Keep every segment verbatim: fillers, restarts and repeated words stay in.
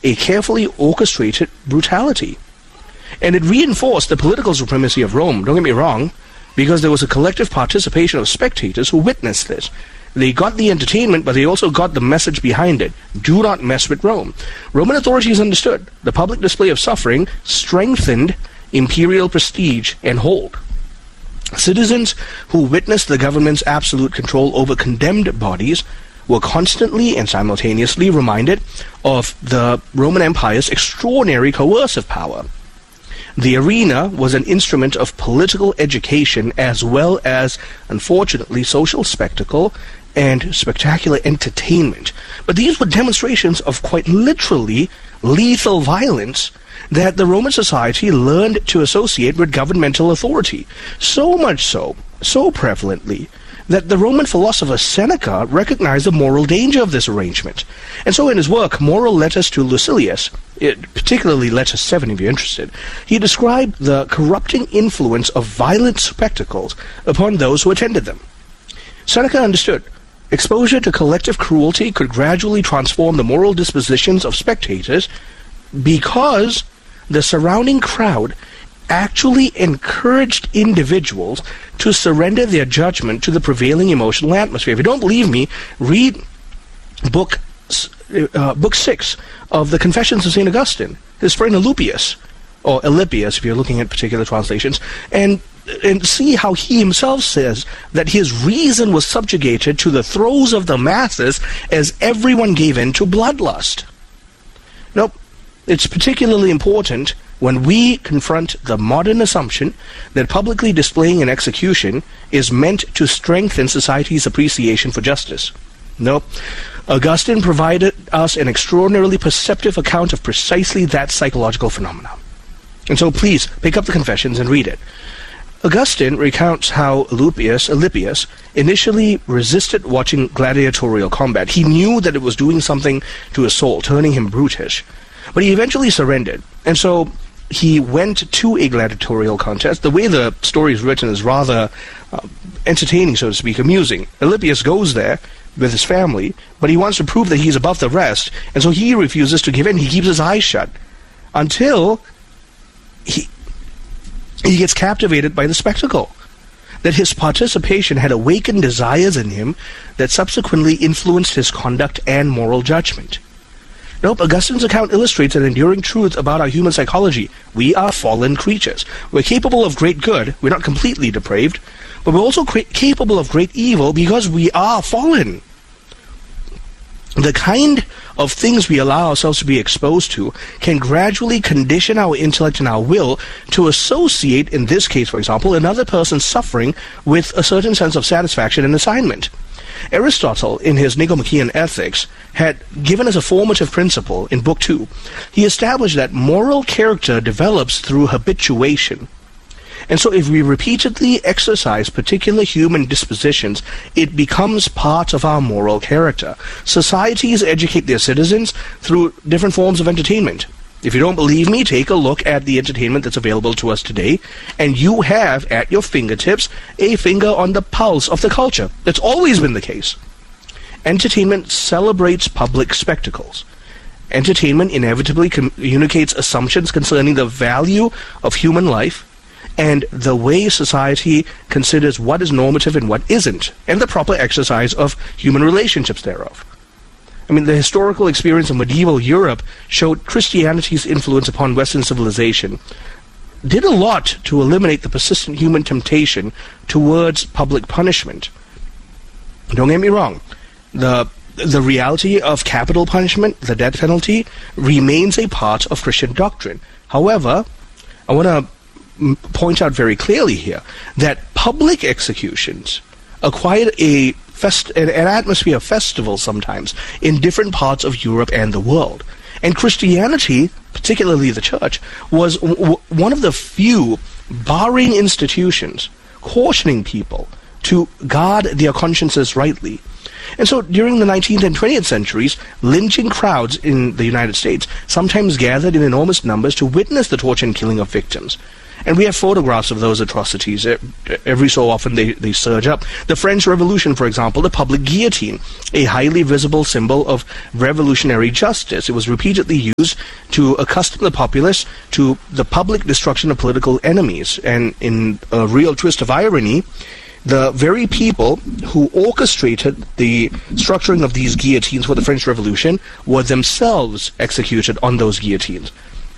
a carefully orchestrated brutality. And it reinforced the political supremacy of Rome, don't get me wrong, because there was a collective participation of spectators who witnessed this. They got the entertainment, but they also got the message behind it. Do not mess with Rome. Roman authorities understood the public display of suffering strengthened imperial prestige and hold. Citizens who witnessed the government's absolute control over condemned bodies were constantly and simultaneously reminded of the Roman Empire's extraordinary coercive power. The arena was an instrument of political education as well as, unfortunately, social spectacle and spectacular entertainment. But these were demonstrations of quite literally lethal violence that the Roman society learned to associate with governmental authority. So much so, so prevalently, that the Roman philosopher Seneca recognized the moral danger of this arrangement. And so in his work, Moral Letters to Lucilius, it, particularly Letter seven if you're interested, he described the corrupting influence of violent spectacles upon those who attended them. Seneca understood exposure to collective cruelty could gradually transform the moral dispositions of spectators because the surrounding crowd actually encouraged individuals to surrender their judgment to the prevailing emotional atmosphere. If you don't believe me, read book uh, book six of the Confessions of Saint Augustine, his friend Alupius, or Alypius if you're looking at particular translations, and and see how he himself says that his reason was subjugated to the throes of the masses as everyone gave in to bloodlust. Nope. It's particularly important when we confront the modern assumption that publicly displaying an execution is meant to strengthen society's appreciation for justice. Nope. Augustine provided us an extraordinarily perceptive account of precisely that psychological phenomenon. And so please, pick up the Confessions and read it. Augustine recounts how Alypius, Alypius initially resisted watching gladiatorial combat. He knew that it was doing something to his soul, turning him brutish. But he eventually surrendered, and so he went to a gladiatorial contest. The way the story is written is rather uh, entertaining, so to speak, amusing. Alypius goes there with his family, but he wants to prove that he's above the rest, and so he refuses to give in. He keeps his eyes shut until he, he gets captivated by the spectacle. That his participation had awakened desires in him that subsequently influenced his conduct and moral judgment. Nope, Augustine's account illustrates an enduring truth about our human psychology. We are fallen creatures. We're capable of great good. We're not completely depraved, but we're also cra- capable of great evil because we are fallen. The kind of things we allow ourselves to be exposed to can gradually condition our intellect and our will to associate, in this case, for example, another person's suffering with a certain sense of satisfaction and assignment. Aristotle, in his Nicomachean Ethics, had given us a formative principle in Book two. He established that moral character develops through habituation. And so if we repeatedly exercise particular human dispositions, it becomes part of our moral character. Societies educate their citizens through different forms of entertainment. If you don't believe me, take a look at the entertainment that's available to us today, and you have at your fingertips a finger on the pulse of the culture. That's always been the case. Entertainment celebrates public spectacles. Entertainment inevitably communicates assumptions concerning the value of human life and the way society considers what is normative and what isn't, and the proper exercise of human relationships thereof. I mean, the historical experience of medieval Europe showed Christianity's influence upon Western civilization did a lot to eliminate the persistent human temptation towards public punishment. Don't get me wrong. The the reality of capital punishment, the death penalty, remains a part of Christian doctrine. However, I want to point out very clearly here that public executions acquired a Fest- an, an atmosphere of festival sometimes in different parts of Europe and the world. And Christianity, particularly the church, was w- w- one of the few barring institutions cautioning people to guard their consciences rightly. And so during the nineteenth and twentieth centuries, lynching crowds in the United States sometimes gathered in enormous numbers to witness the torture and killing of victims. And we have photographs of those atrocities. Every so often they, they surge up. The French Revolution, for example, the public guillotine, a highly visible symbol of revolutionary justice. It was repeatedly used to accustom the populace to the public destruction of political enemies. And in a real twist of irony, the very people who orchestrated the structuring of these guillotines for the French Revolution were themselves executed on those guillotines.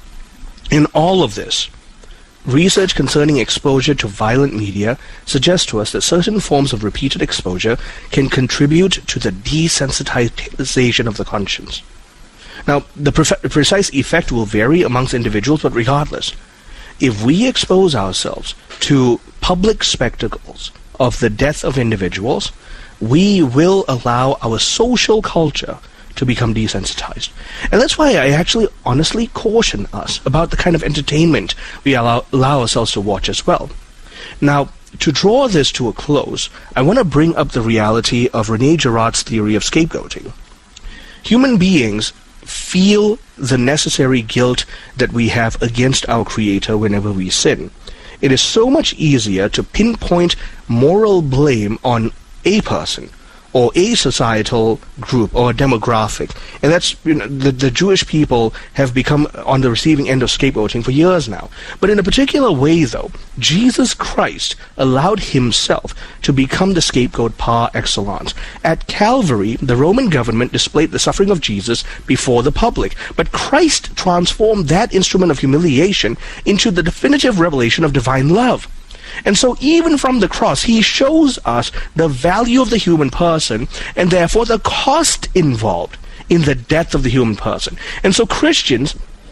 In all of this, research concerning exposure to violent media suggests to us that certain forms of repeated exposure can contribute to the desensitization of the conscience. Now, the pre- precise effect will vary amongst individuals, but regardless, if we expose ourselves to public spectacles of the death of individuals, we will allow our social culture to become desensitized. And that's why I actually honestly caution us about the kind of entertainment we allow, allow ourselves to watch as well. Now, to draw this to a close, I want to bring up the reality of Rene Girard's theory of scapegoating. Human beings feel the necessary guilt that we have against our Creator whenever we sin. It is so much easier to pinpoint moral blame on a person or a societal group or a demographic. And that's, you know, the, the Jewish people have become on the receiving end of scapegoating for years now. But in a particular way, though, Jesus Christ allowed himself to become the scapegoat par excellence. At Calvary, the Roman government displayed the suffering of Jesus before the public. But Christ transformed that instrument of humiliation into the definitive revelation of divine love. And so even from the cross, he shows us the value of the human person and therefore the cost involved in the death of the human person. And so Christians,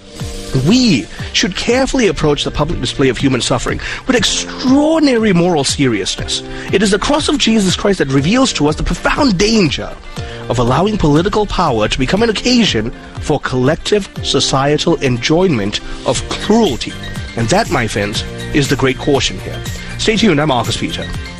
we should carefully approach the public display of human suffering with extraordinary moral seriousness. It is the cross of Jesus Christ that reveals to us the profound danger of allowing political power to become an occasion for collective societal enjoyment of cruelty. And that, my friends, is the great caution here. Stay tuned, I'm Marcus Peter.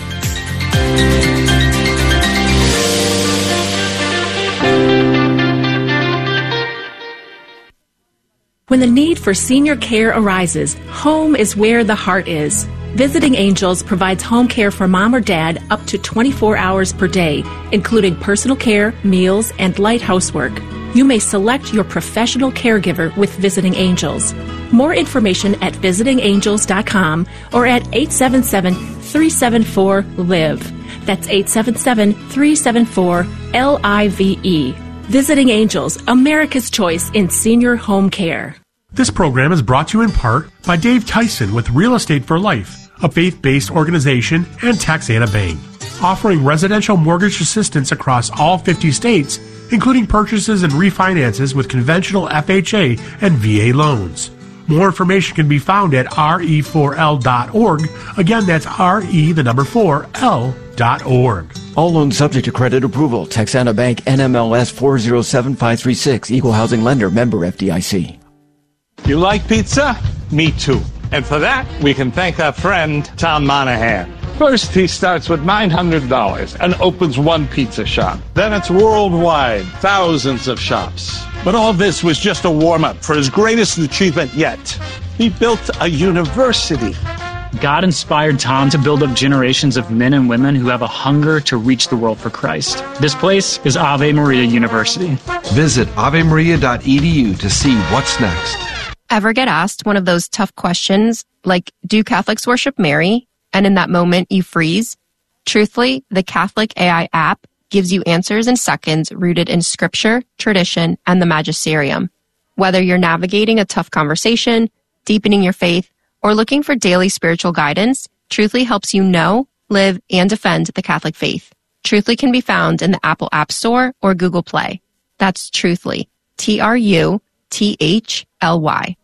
When the need for senior care arises, home is where the heart is. Visiting Angels provides home care for mom or dad up to twenty-four hours per day, including personal care, meals, and light housework. You may select your professional caregiver with Visiting Angels. More information at visiting angels dot com or at eight seven seven, three seven four, L I V E. That's eight seven seven, three seven four, L I V E. Visiting Angels, America's choice in senior home care. This program is brought to you in part by Dave Tyson with Real Estate for Life, a faith-based organization, and Texana Bank, offering residential mortgage assistance across all fifty states, including purchases and refinances with conventional F H A and V A loans. More information can be found at R E four L dot org. Again, that's R E, the number four, L dot org. All loans subject to credit approval. Texana Bank, N M L S four zero seven five three six. Equal housing lender. Member F D I C. You like pizza? Me too. And for that, we can thank our friend, Tom Monahan. First, he starts with nine hundred dollars and opens one pizza shop. Then it's worldwide, thousands of shops. But all this was just a warm-up for his greatest achievement yet. He built a university. God inspired Tom to build up generations of men and women who have a hunger to reach the world for Christ. This place is Ave Maria University. Visit ave maria dot e d u to see what's next. Ever get asked one of those tough questions like, do Catholics worship Mary? And in that moment, you freeze? Truthfully, the Catholic A I app gives you answers in seconds rooted in scripture, tradition, and the magisterium. Whether you're navigating a tough conversation, deepening your faith, or looking for daily spiritual guidance, Truthfully helps you know, live, and defend the Catholic faith. Truthfully can be found in the Apple App Store or Google Play. That's Truthfully. T R U T H L Y.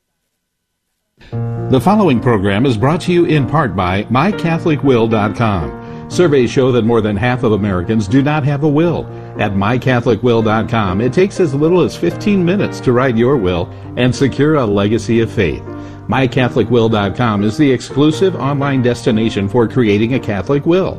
The following program is brought to you in part by my catholic will dot com. Surveys show that more than half of Americans do not have a will. At my catholic will dot com, it takes as little as fifteen minutes to write your will and secure a legacy of faith. my catholic will dot com is the exclusive online destination for creating a Catholic will.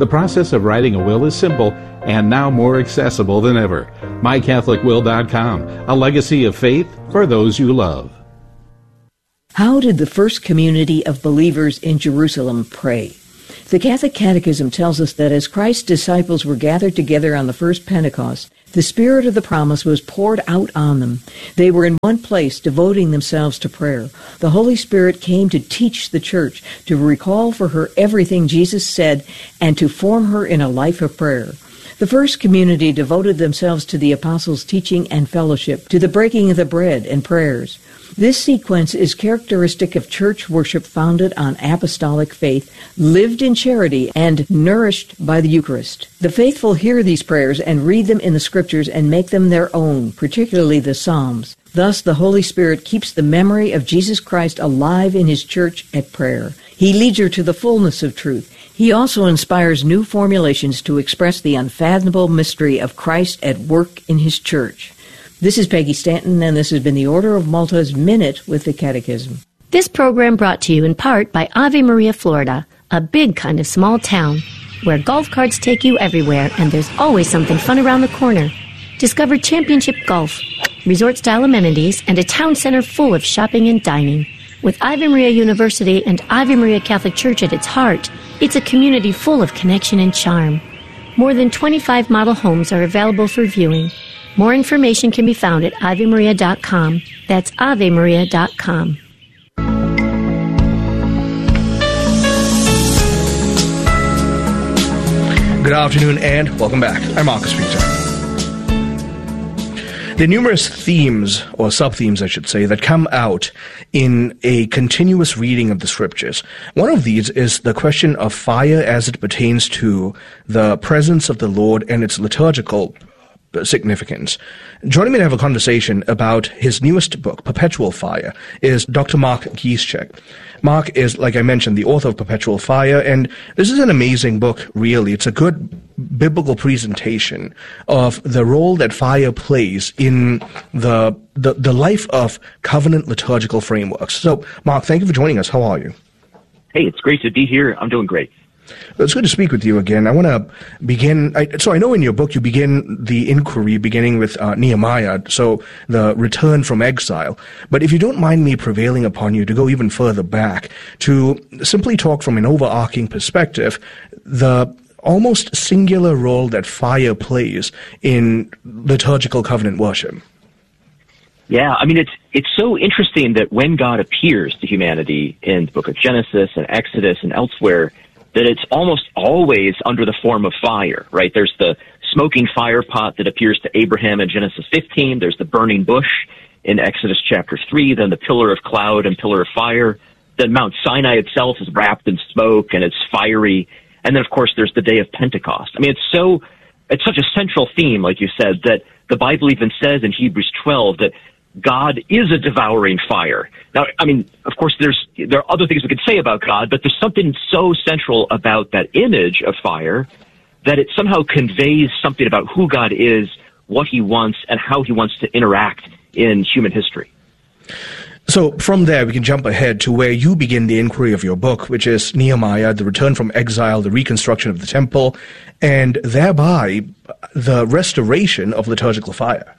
The process of writing a will is simple and now more accessible than ever. my catholic will dot com, a legacy of faith for those you love. How did the first community of believers in Jerusalem pray? The Catholic Catechism tells us that as Christ's disciples were gathered together on the first Pentecost, the Spirit of the promise was poured out on them. They were in one place, devoting themselves to prayer. The Holy Spirit came to teach the church, to recall for her everything Jesus said, and to form her in a life of prayer. The first community devoted themselves to the apostles' teaching and fellowship, to the breaking of the bread and prayers. This sequence is characteristic of church worship founded on apostolic faith, lived in charity, and nourished by the Eucharist. The faithful hear these prayers and read them in the Scriptures and make them their own, particularly the Psalms. Thus, the Holy Spirit keeps the memory of Jesus Christ alive in His church at prayer. He leads her to the fullness of truth. He also inspires new formulations to express the unfathomable mystery of Christ at work in His church. This is Peggy Stanton, and this has been the Order of Malta's Minute with the Catechism. This program brought to you in part by Ave Maria, Florida, a big kind of small town where golf carts take you everywhere and there's always something fun around the corner. Discover championship golf, resort-style amenities, and a town center full of shopping and dining. With Ave Maria University and Ave Maria Catholic Church at its heart, it's a community full of connection and charm. More than twenty-five model homes are available for viewing. More information can be found at ave maria dot com. That's ave maria dot com. Good afternoon and welcome back. I'm Marcus Peter. There are numerous themes, or sub-themes I should say, that come out in a continuous reading of the Scriptures. One of these is the question of fire as it pertains to the presence of the Lord and its liturgical significance. Joining me to have a conversation about his newest book, Perpetual Fire, is Doctor Mark Gieszczak. Mark is, like I mentioned, the author of Perpetual Fire, and this is an amazing book, really. It's a good biblical presentation of the role that fire plays in the, the, the life of covenant liturgical frameworks. So, Mark, thank you for joining us. How are you? Hey, it's great to be here. I'm doing great. It's good to speak with you again. I want to begin, I, so I know in your book you begin the inquiry beginning with uh, Nehemiah, so the return from exile. But if you don't mind me prevailing upon you to go even further back, to simply talk from an overarching perspective, the almost singular role that fire plays in liturgical covenant worship. Yeah, I mean, it's it's so interesting that when God appears to humanity in the book of Genesis and Exodus and elsewhere, that it's almost always under the form of fire, right? There's the smoking fire pot that appears to Abraham in Genesis fifteen. There's the burning bush in Exodus chapter three, then the pillar of cloud and pillar of fire. Then Mount Sinai itself is wrapped in smoke and it's fiery. And then, of course, there's the day of Pentecost. I mean, it's so, it's such a central theme, like you said, that the Bible even says in Hebrews twelve that God is a devouring fire. Now, I mean, of course, there's there are other things we could say about God, but there's something so central about that image of fire that it somehow conveys something about who God is, what He wants, and how He wants to interact in human history. So from there, we can jump ahead to where you begin the inquiry of your book, which is Nehemiah, the return from exile, the reconstruction of the temple, and thereby the restoration of liturgical fire.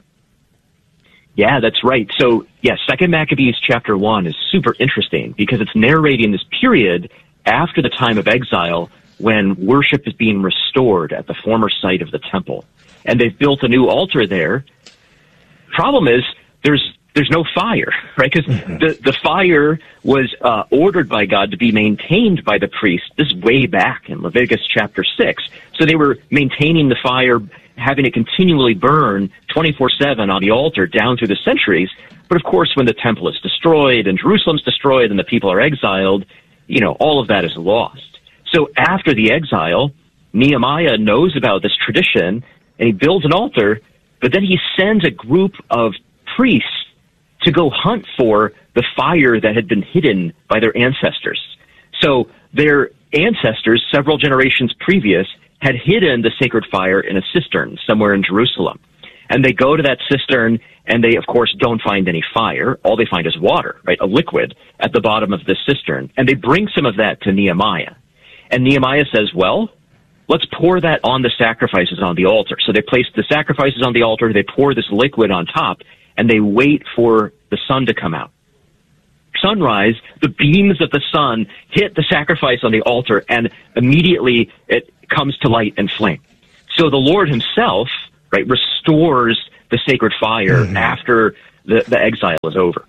Yeah, that's right. So, yeah, Second Maccabees chapter one is super interesting because it's narrating this period after the time of exile when worship is being restored at the former site of the temple. And they've built a new altar there. Problem is, there's there's no fire, right? Because mm-hmm. the, the fire was uh, ordered by God to be maintained by the priest. This is way back in Leviticus chapter six. So they were maintaining the fire, having it continually burn twenty-four seven on the altar down through the centuries. But of course, when the temple is destroyed and Jerusalem's destroyed and the people are exiled, you know, all of that is lost. So after the exile, Nehemiah knows about this tradition and he builds an altar, but then he sends a group of priests to go hunt for the fire that had been hidden by their ancestors. So their ancestors, several generations previous, had hidden the sacred fire in a cistern somewhere in Jerusalem. And they go to that cistern, and they, of course, don't find any fire. All they find is water, right, a liquid at the bottom of this cistern. And they bring some of that to Nehemiah. And Nehemiah says, well, let's pour that on the sacrifices on the altar. So they place the sacrifices on the altar, they pour this liquid on top, and they wait for the sun to come out. Sunrise, the beams of the sun hit the sacrifice on the altar, and immediately it comes to light and flame. So the Lord himself, right, restores the sacred fire mm-hmm. after the, the exile is over.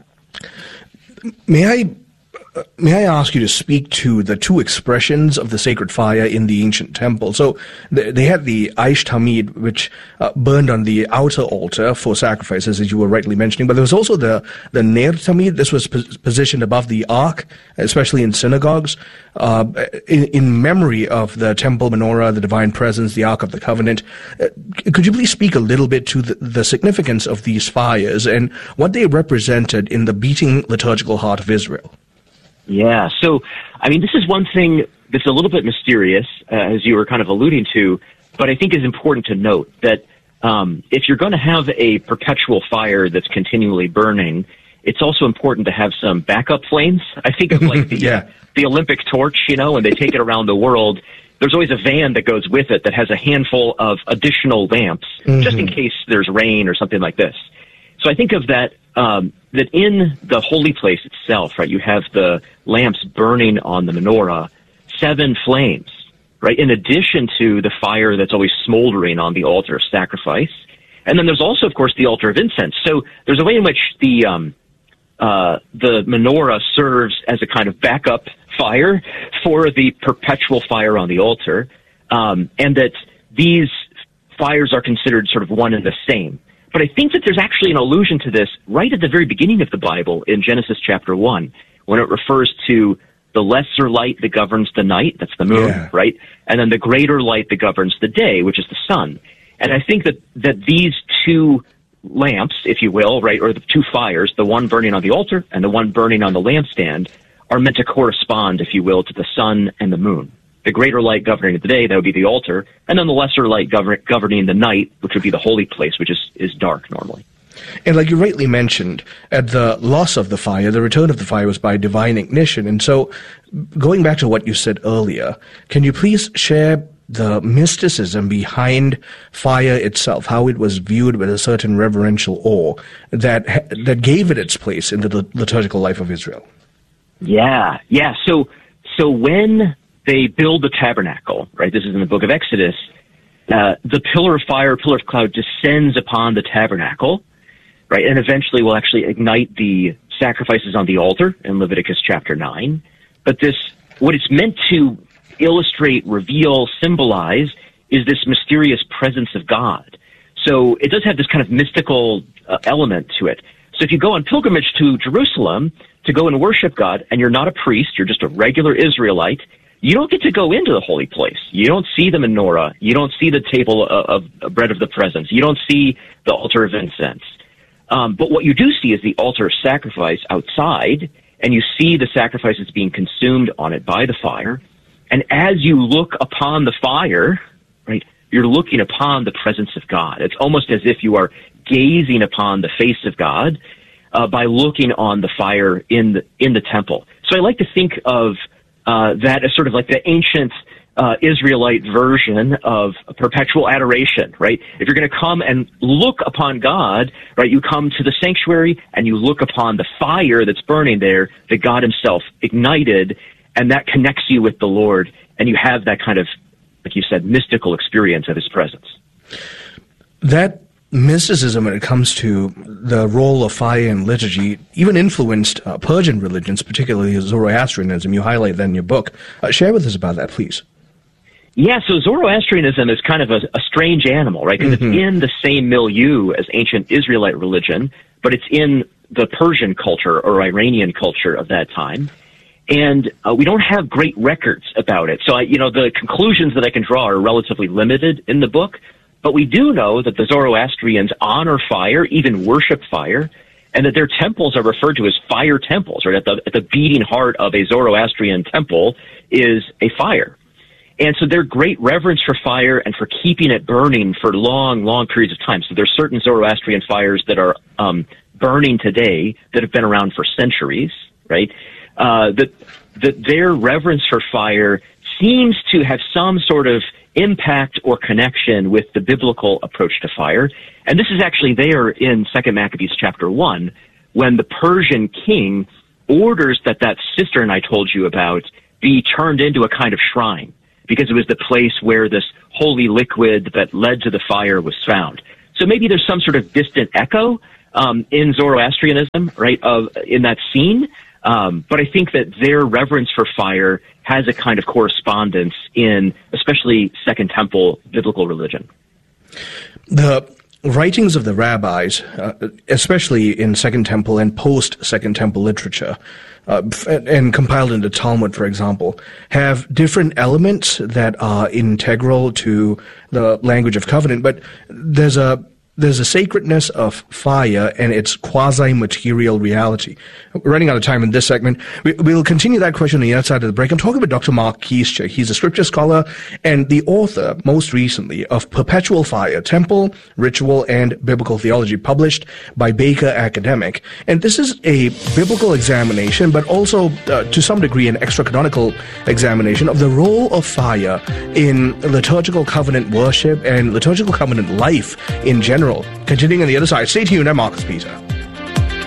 May I May I ask you to speak to the two expressions of the sacred fire in the ancient temple? So th- they had the Aish Tamid, which uh, burned on the outer altar for sacrifices, as you were rightly mentioning, but there was also the, the Ner Tamid. This was pos- positioned above the ark, especially in synagogues, uh, in, in memory of the temple menorah, the divine presence, the Ark of the Covenant. Uh, could you please speak a little bit to the, the significance of these fires and what they represented in the beating liturgical heart of Israel? Yeah, so, I mean, this is one thing that's a little bit mysterious, uh, as you were kind of alluding to, but I think is important to note that um, if you're going to have a perpetual fire that's continually burning, it's also important to have some backup flames. I think of like the, yeah. uh, the Olympic torch, you know, when they take it around the world, there's always a van that goes with it that has a handful of additional lamps, mm-hmm. just in case there's rain or something like this. So I think of that, um, that in the holy place itself, right, you have the lamps burning on the menorah, seven flames, right, in addition to the fire that's always smoldering on the altar of sacrifice. And then there's also, of course, the altar of incense. So there's a way in which the, um, uh, the menorah serves as a kind of backup fire for the perpetual fire on the altar, um, and that these fires are considered sort of one and the same. But I think that there's actually an allusion to this right at the very beginning of the Bible in Genesis chapter one, when it refers to the lesser light that governs the night, that's the moon, yeah. right? And then the greater light that governs the day, which is the sun. And I think that, that these two lamps, if you will, right, or the two fires, the one burning on the altar and the one burning on the lampstand, are meant to correspond, if you will, to the sun and the moon. The greater light governing the day, that would be the altar, and then the lesser light govern, governing the night, which would be the holy place, which is, is dark normally. And like you rightly mentioned, at the loss of the fire, the return of the fire was by divine ignition. And so, going back to what you said earlier, can you please share the mysticism behind fire itself, how it was viewed with a certain reverential awe that that gave it its place in the liturgical life of Israel? Yeah, yeah. So, so when they build the tabernacle, right? This is in the book of Exodus. Uh, the pillar of fire, pillar of cloud descends upon the tabernacle, right? And eventually will actually ignite the sacrifices on the altar in Leviticus chapter nine. But this, what it's meant to illustrate, reveal, symbolize is this mysterious presence of God. So it does have this kind of mystical uh, element to it. So if you go on pilgrimage to Jerusalem to go and worship God, and you're not a priest, you're just a regular Israelite, you don't get to go into the holy place. You don't see the menorah. You don't see the table of, of bread of the presence. You don't see the altar of incense. Um, but what you do see is the altar of sacrifice outside, and you see the sacrifices being consumed on it by the fire. And as you look upon the fire, right, you're looking upon the presence of God. It's almost as if you are gazing upon the face of God uh, by looking on the fire in the in the temple. So I like to think of Uh, that is sort of like the ancient uh, Israelite version of perpetual adoration, right? If you're going to come and look upon God, right, you come to the sanctuary and you look upon the fire that's burning there that God himself ignited, and that connects you with the Lord, and you have that kind of, like you said, mystical experience of his presence. That mysticism, when it comes to the role of fire in liturgy, even influenced uh, Persian religions, particularly Zoroastrianism. You highlight that in your book. Uh, share with us about that, please. Yeah, so Zoroastrianism is kind of a, a strange animal, right? Because mm-hmm. it's in the same milieu as ancient Israelite religion, but it's in the Persian culture or Iranian culture of that time. And uh, we don't have great records about it. So, I, you know, the conclusions that I can draw are relatively limited in the book. But we do know that the Zoroastrians honor fire, even worship fire, and that their temples are referred to as fire temples, right? At the, at the beating heart of a Zoroastrian temple is a fire. And so their great reverence for fire and for keeping it burning for long, long periods of time. So there's certain Zoroastrian fires that are um, burning today that have been around for centuries, right? Uh, that, that their reverence for fire seems to have some sort of impact or connection with the biblical approach to fire. And this is actually there in Second Maccabees chapter one, when the Persian king orders that that cistern I told you about be turned into a kind of shrine, because it was the place where this holy liquid that led to the fire was found. So maybe there's some sort of distant echo um, in Zoroastrianism, right, of in that scene. Um, but I think that their reverence for fire has a kind of correspondence in especially Second Temple biblical religion. The writings of the rabbis, uh, especially in Second Temple and post-Second Temple literature, uh, and compiled into Talmud, for example, have different elements that are integral to the language of covenant, but there's a There's a sacredness of fire and its quasi-material reality. We're running out of time in this segment. We, we'll continue that question on the other side of the break. I'm talking about Doctor Mark Kiescher. He's a scripture scholar and the author, most recently, of Perpetual Fire, Temple, Ritual, and Biblical Theology, published by Baker Academic. And this is a biblical examination, but also, uh, to some degree, an extra-canonical examination of the role of fire in liturgical covenant worship and liturgical covenant life in general. Continuing on the other side, stay tuned. I'm Marcus Peter.